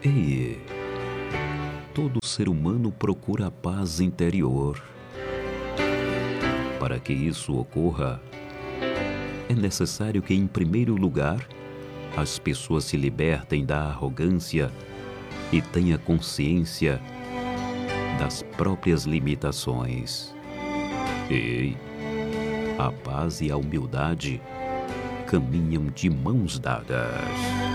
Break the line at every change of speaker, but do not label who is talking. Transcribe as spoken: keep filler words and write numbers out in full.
Ei, todo ser humano procura a paz interior. Para que isso ocorra, é necessário que, em primeiro lugar, as pessoas se libertem da arrogância e tenham consciência das próprias limitações. Ei, a paz e a humildade caminham de mãos dadas.